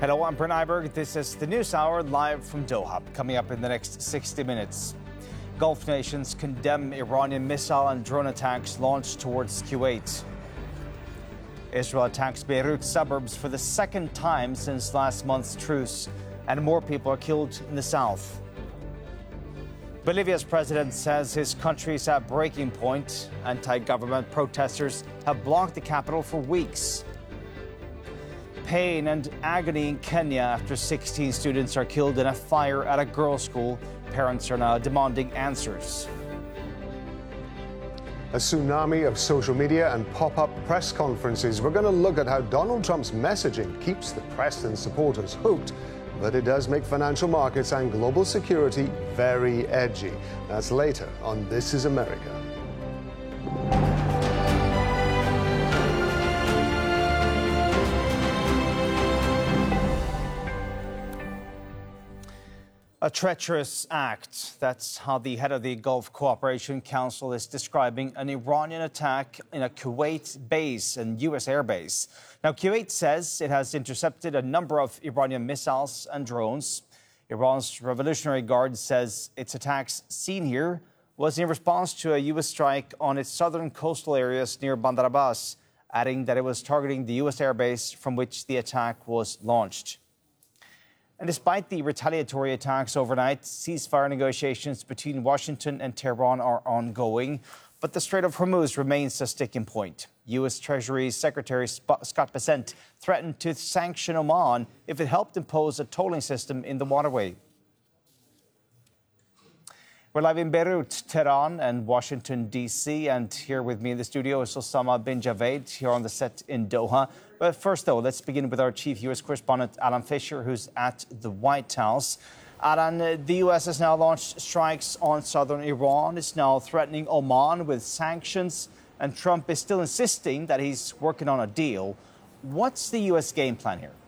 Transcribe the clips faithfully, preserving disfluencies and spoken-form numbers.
Hello, I'm Brent Iberg. This is the News Hour live from Doha. Coming up in the next sixty minutes. Gulf nations condemn Iranian missile and drone attacks launched towards Kuwait. Israel attacks Beirut suburbs for the second time since last month's truce, and more people are killed in the south. Bolivia's president says his country is at breaking point. Anti-government protesters have blocked the capital for weeks. Pain and agony in Kenya after sixteen students are killed in a fire at a girls' school. Parents are now demanding answers. A tsunami of social media and pop-up press conferences. We're going to look at how Donald Trump's messaging keeps the press and supporters hooked, but it does make financial markets and global security very edgy. That's later on This Is America. A treacherous act. That's how the head of the Gulf Cooperation Council is describing an Iranian attack in a Kuwait base and U S airbase. Now, Kuwait says it has intercepted a number of Iranian missiles and drones. Iran's Revolutionary Guard says its attacks seen here was in response to a U S strike on its southern coastal areas near Bandar Abbas, adding that it was targeting the U S airbase from which the attack was launched. And despite the retaliatory attacks overnight, ceasefire negotiations between Washington and Tehran are ongoing. But the Strait of Hormuz remains a sticking point. U S Treasury Secretary Scott Bessent threatened to sanction Oman if it helped impose a tolling system in the waterway. We're live in Beirut, Tehran, and Washington, D C And here with me in the studio is Osama bin Javed, here on the set in Doha. But first, though, let's begin with our chief U S correspondent, Alan Fisher, who's at the White House. Alan, the U S has now launched strikes on southern Iran. It's now threatening Oman with sanctions, and Trump is still insisting that he's working on a deal. What's the U S game plan here?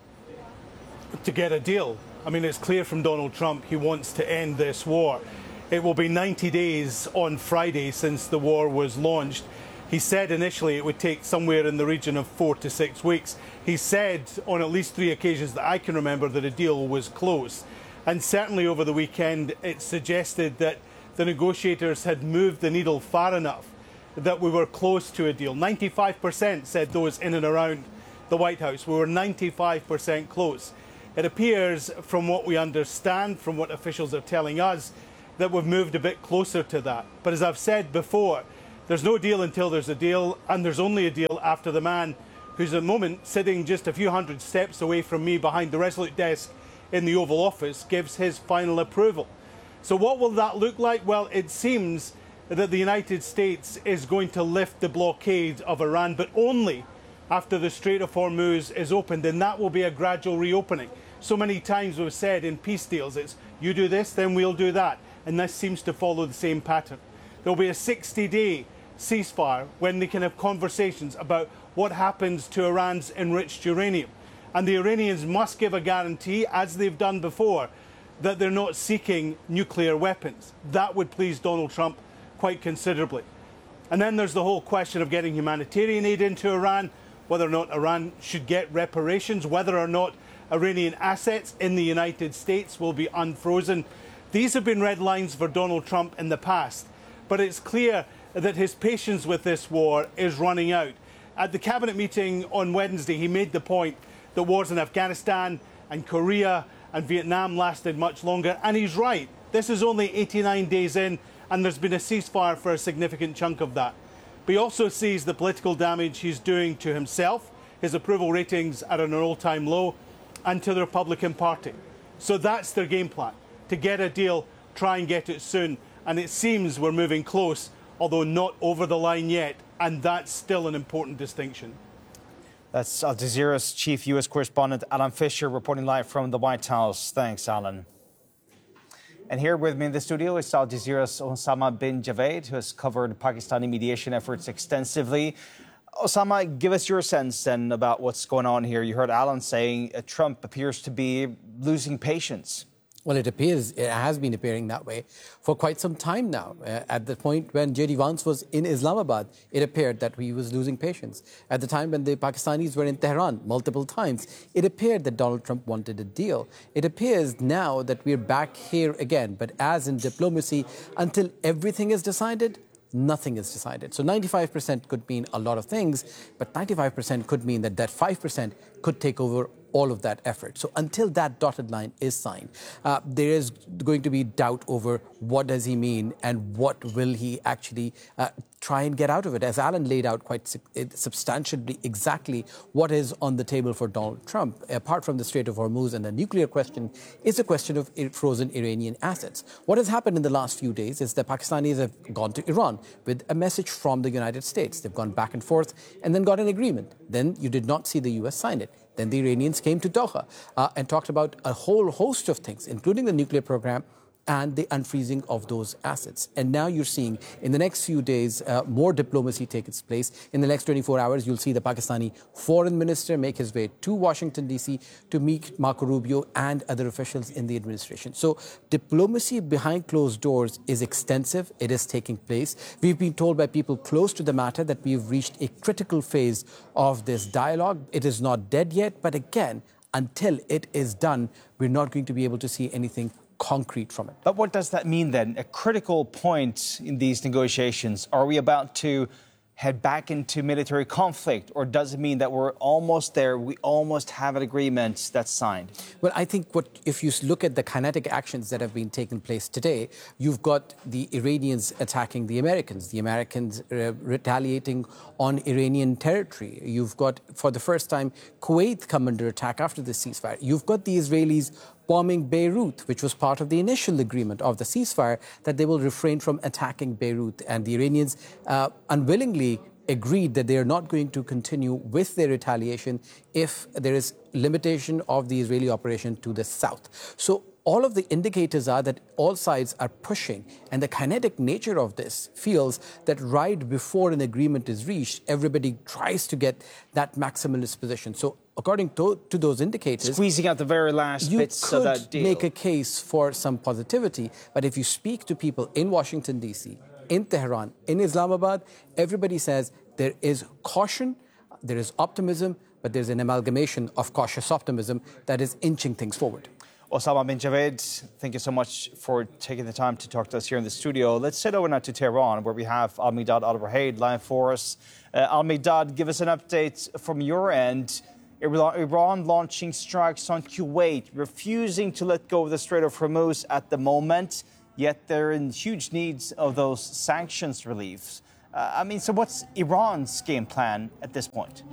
To get a deal. I mean, it's clear from Donald Trump he wants to end this war. It will be ninety days on Friday since the war was launched. He said initially it would take somewhere in the region of four to six weeks. He said on at least three occasions that I can remember that a deal was close. And certainly over the weekend it suggested that the negotiators had moved the needle far enough that we were close to a deal. ninety-five percent said those in and around the White House. We were ninety-five percent close. It appears, from what we understand, from what officials are telling us, that we've moved a bit closer to that. But as I've said before, there's no deal until there's a deal, and there's only a deal after the man who's at the moment sitting just a few hundred steps away from me behind the Resolute desk in the Oval Office gives his final approval. So what will that look like? Well, it seems that the United States is going to lift the blockade of Iran, but only after the Strait of Hormuz is opened, and that will be a gradual reopening. So many times we've said in peace deals, it's you do this, then we'll do that. And this seems to follow the same pattern. There'll be a sixty-day ceasefire when they can have conversations about what happens to Iran's enriched uranium. And the Iranians must give a guarantee, as they've done before, that they're not seeking nuclear weapons. That would please Donald Trump quite considerably. And then there's the whole question of getting humanitarian aid into Iran, whether or not Iran should get reparations, whether or not Iranian assets in the United States will be unfrozen. These have been red lines for Donald Trump in the past, but it's clear that his patience with this war is running out. At the cabinet meeting on Wednesday, he made the point that wars in Afghanistan and Korea and Vietnam lasted much longer, and he's right. This is only eighty-nine days in, and there's been a ceasefire for a significant chunk of that. But he also sees the political damage he's doing to himself, his approval ratings are at an all-time low, and to the Republican Party. So that's their game plan. To get a deal, try and get it soon. And it seems we're moving close, although not over the line yet. And that's still an important distinction. That's Al Jazeera's chief U S correspondent, Alan Fisher, reporting live from the White House. Thanks, Alan. And here with me in the studio is Al Jazeera's Osama bin Javed, who has covered Pakistani mediation efforts extensively. Osama, give us your sense then about what's going on here. You heard Alan saying uh, Trump appears to be losing patience. Well, it appears, it has been appearing that way for quite some time now. Uh, at the point when J D Vance was in Islamabad, it appeared that he was losing patience. At the time when the Pakistanis were in Tehran multiple times, it appeared that Donald Trump wanted a deal. It appears now that we're back here again. But as in diplomacy, until everything is decided, nothing is decided. So ninety-five percent could mean a lot of things, but ninety-five percent could mean that that five percent could take over all of that effort. So until that dotted line is signed, uh, there is going to be doubt over what does he mean and what will he actually uh, try and get out of it. As Alan laid out quite substantially exactly what is on the table for Donald Trump, apart from the Strait of Hormuz and the nuclear question, is a question of frozen Iranian assets. What has happened in the last few days is the Pakistanis have gone to Iran with a message from the United States. They've gone back and forth and then got an agreement. Then you did not see the U S sign it. Then the Iranians came to Doha uh, and talked about a whole host of things, including the nuclear program and the unfreezing of those assets. And now you're seeing in the next few days uh, more diplomacy take its place. In the next twenty-four hours, you'll see the Pakistani foreign minister make his way to Washington, D C to meet Marco Rubio and other officials in the administration. So diplomacy behind closed doors is extensive. It is taking place. We've been told by people close to the matter that we've reached a critical phase of this dialogue. It is not dead yet, but again, until it is done, we're not going to be able to see anything concrete from it. But what does that mean then? A critical point in these negotiations. Are we about to head back into military conflict, or does it mean that we're almost there, we almost have an agreement that's signed? Well, I think what if you look at the kinetic actions that have been taking place today, you've got the Iranians attacking the Americans, the Americans uh, retaliating on Iranian territory. You've got, for the first time, Kuwait come under attack after the ceasefire. You've got the Israelis bombing Beirut, which was part of the initial agreement of the ceasefire, that they will refrain from attacking Beirut. And the Iranians uh, unwillingly agreed that they are not going to continue with their retaliation if there is limitation of the Israeli operation to the south. So all of the indicators are that all sides are pushing, and the kinetic nature of this feels that right before an agreement is reached, everybody tries to get that maximalist position. So according to, to those indicators, squeezing out the very last you bits could of that deal. Make a case for some positivity, but if you speak to people in Washington, D C, in Tehran, in Islamabad, everybody says there is caution, there is optimism, but there's an amalgamation of cautious optimism that is inching things forward. Osama bin Javed, thank you so much for taking the time to talk to us here in the studio. Let's head over now to Tehran, where we have Al-Midad Al-Rahaid live for us. Uh, Al-Midad, give us an update from your end. Iran launching strikes on Kuwait, refusing to let go of the Strait of Hormuz at the moment, yet they're in huge needs of those sanctions reliefs. Uh, I mean, so what's Iran's game plan at this point?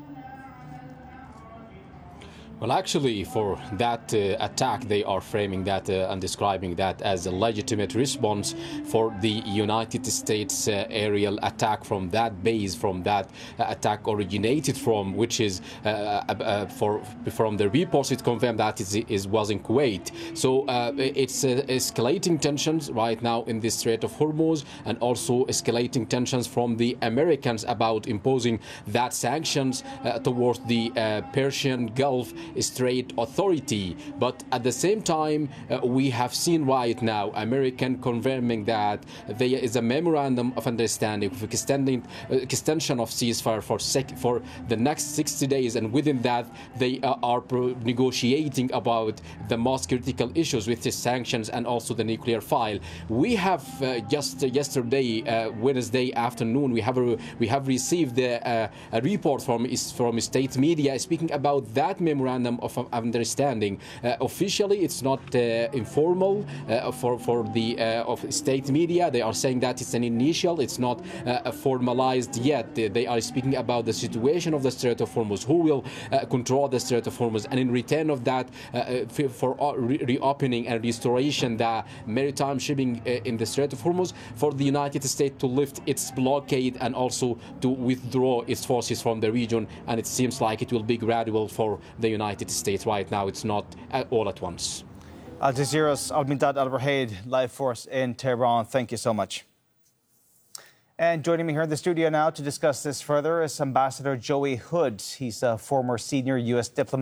Well, actually, for that uh, attack, they are framing that uh, and describing that as a legitimate response for the United States uh, aerial attack from that base, from that uh, attack originated from, which is uh, uh, for from the reports it confirmed that it is, was in Kuwait. So uh, it's uh, escalating tensions right now in the Strait of Hormuz, and also escalating tensions from the Americans about imposing that sanctions uh, towards the uh, Persian Gulf Strait Authority. But at the same time, uh, we have seen right now American confirming that there is a memorandum of understanding of extending uh, extension of ceasefire for sec for the next sixty days, and within that they uh, are negotiating about the most critical issues with the sanctions and also the nuclear file. We have uh, just uh, yesterday, uh, Wednesday afternoon, we have a, we have received a, uh, a report from from state media speaking about that memorandum of understanding. Uh, officially, it's not uh, informal uh, for for the uh, of state media. They are saying that it's an initial. It's not uh, formalized yet. They are speaking about the situation of the Strait of Hormuz, who will uh, control the Strait of Hormuz, and in return of that, uh, for re reopening and restoration the maritime shipping uh, in the Strait of Hormuz, for the United States to lift its blockade and also to withdraw its forces from the region. And it seems like it will be gradual for the United States right now. It's not all at once. Al Jazeera's Al-Midad Al-Rahaid live for us in Tehran. Thank you so much. And joining me here in the studio now to discuss this further is Ambassador Joey Hood. He's a former senior U S diplomat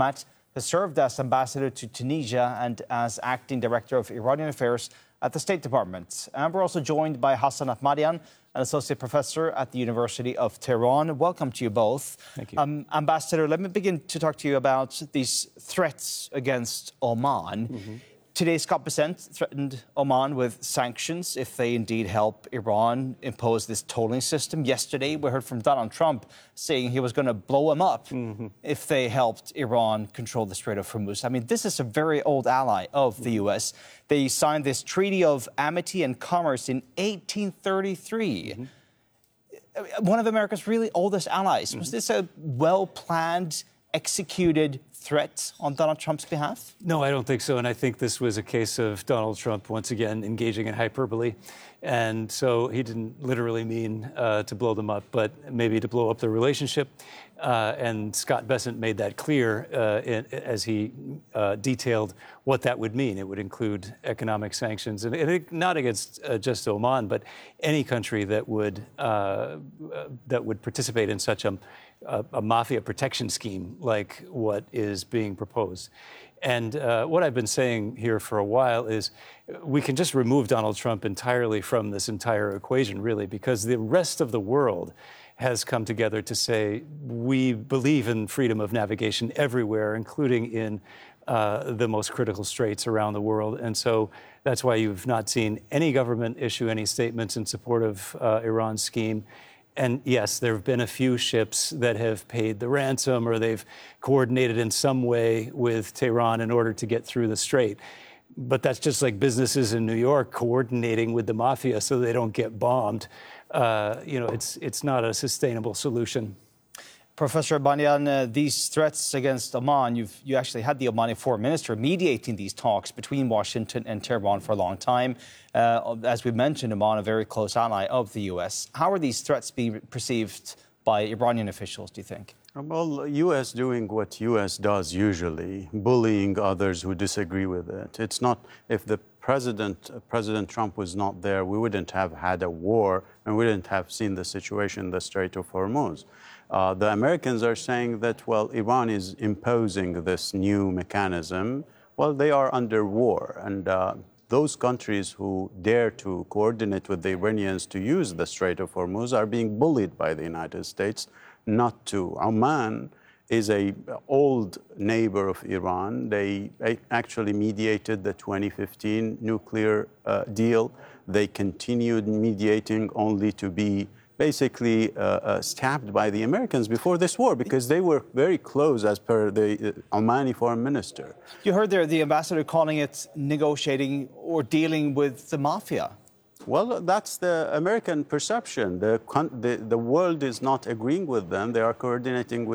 has served as ambassador to Tunisia and as acting director of Iranian affairs at the State Department. And we're also joined by Hassan Ahmadian, an associate professor at the University of Tehran. Welcome to you both. Thank you. Um, Ambassador, let me begin to talk to you about these threats against Oman. Mm-hmm. Today's COP percent threatened Oman with sanctions if they indeed help Iran impose this tolling system. Yesterday, we heard from Donald Trump saying he was going to blow them up mm-hmm. if they helped Iran control the Strait of Hormuz. I mean, this is a very old ally of the U S. They signed this Treaty of Amity and Commerce in eighteen thirty-three. Mm-hmm. One of America's really oldest allies. Mm-hmm. Was this a well-planned, executed threat on Donald Trump's behalf? No, I don't think so. And I think this was a case of Donald Trump once again engaging in hyperbole. And so he didn't literally mean uh, to blow them up, but maybe to blow up the relationship. Uh, and Scott Bessent made that clear uh, in, as he uh, detailed what that would mean. It would include economic sanctions, and, and it, not against uh, just Oman, but any country that would uh, that would participate in such a, a, a mafia protection scheme like what is being proposed. And uh, what I've been saying here for a while is we can just remove Donald Trump entirely from this entire equation, really, because the rest of the world has come together to say we believe in freedom of navigation everywhere, including in uh, the most critical straits around the world. And so that's why you've not seen any government issue any statements in support of uh, Iran's scheme. And yes, there have been a few ships that have paid the ransom or they've coordinated in some way with Tehran in order to get through the strait. But that's just like businesses in New York coordinating with the mafia so they don't get bombed. Uh, you know, it's it's not a sustainable solution. Professor Ahmadian, uh, these threats against Oman, you've you actually had the Omani foreign minister mediating these talks between Washington and Tehran for a long time. Uh, as we mentioned, Oman, a very close ally of the U S. How are these threats being perceived by Iranian officials, do you think? Well, U S doing what U S does usually, bullying others who disagree with it. It's not, if the president, President Trump was not there, we wouldn't have had a war and we wouldn't have seen the situation in the Strait of Hormuz. Uh, the Americans are saying that, well, Iran is imposing this new mechanism. Well, they are under war. And uh, those countries who dare to coordinate with the Iranians to use the Strait of Hormuz are being bullied by the United States not to. Oman is an old neighbor of Iran. They actually mediated the twenty fifteen nuclear uh, deal. They continued mediating only to be basically uh, uh, stabbed by the Americans before this war because they were very close, as per the uh, Omani foreign minister. You heard there the ambassador calling it negotiating or dealing with the mafia. Well, that's the American perception. The, the, the world is not agreeing with them. They are coordinating with